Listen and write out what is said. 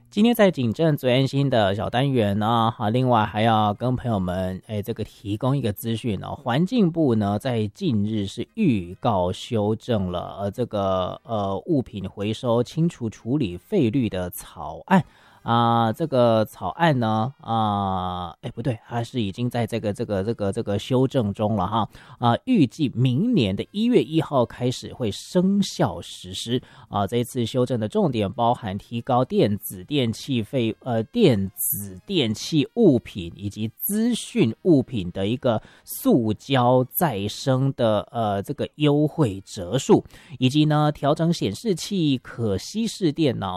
今天在警政最安心的小单元呢，另外还要跟朋友们这个提供一个资讯哦，环境部呢在近日是预告修正了这个物品回收清除处理费率的草案。这个草案呢，不对，它是已经在这个修正中了哈。预计明年的1月1号开始会生效实施。这一次修正的重点包含提高电子电器物品以及资讯物品的一个塑胶再生的这个优惠折数，以及呢调整显示器、可稀释电脑、